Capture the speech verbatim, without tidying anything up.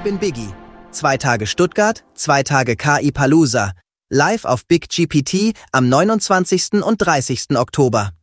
bin Biggie. Zwei Tage Stuttgart, zwei Tage K I Palooza. Live auf Big G P T am neunundzwanzigsten und dreißigsten Oktober.